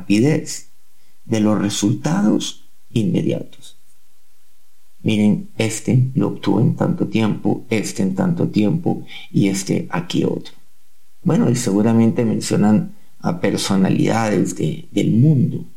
rapidez de los resultados inmediatos. Miren, este lo obtuve en tanto tiempo, este en tanto tiempo y este aquí otro. Bueno, y seguramente mencionan a personalidades del mundo,